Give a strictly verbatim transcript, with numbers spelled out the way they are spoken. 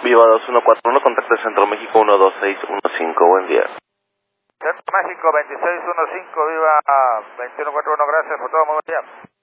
Viva dos uno cuatro uno, contacto Centro México uno dos seis uno cinco, buen día. Centro México veintiséis quince, Viva veintiuno cuarenta y uno, gracias por todo, muy buen día.